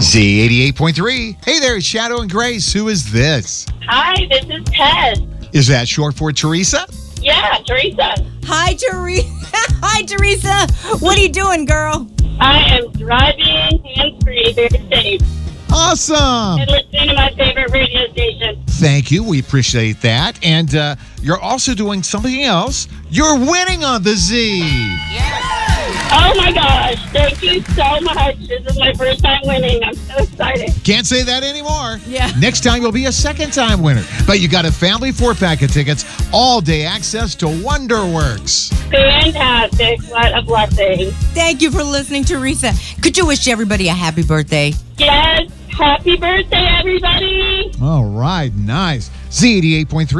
Z88.3. Hey there, it's Shadow and Grace. Who is this? Hi, this is Tess. Is that short for Teresa? Yeah, Teresa. Hi, Teresa. Hi, Teresa. What are you doing, girl? I am driving hands-free, very safe, Awesome. and listening to my favorite radio station. Thank you. We appreciate that. And you're also doing something else. You're winning on the Z. Oh my gosh, thank you so much. This is my first time winning. I'm so excited. Can't say that anymore. Yeah. Next time you'll be a second-time winner. But you got a family 4-pack of tickets, all-day access to Wonderworks. Fantastic. What a blessing. Thank you for listening, Teresa. Could you wish everybody a happy birthday? Yes, happy birthday, everybody. All right, nice. Z88.3.